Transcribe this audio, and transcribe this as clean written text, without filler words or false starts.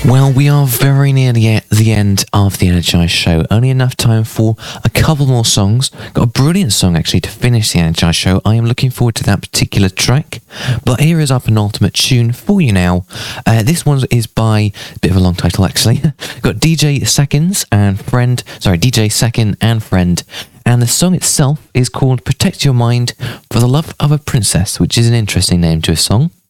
Well, we are very near the end of the Energize show. Only enough time for a couple more songs. Got a brilliant song actually to finish the Energize show. I am looking forward to that particular track. But here is our penultimate tune for you now. This one is by a bit of a long title actually. Got DJ Seconds and Friend. Sorry, DJ Second and Friend. And the song itself is called Protect Your Mind for the Love of a Princess, which is an interesting name to a song.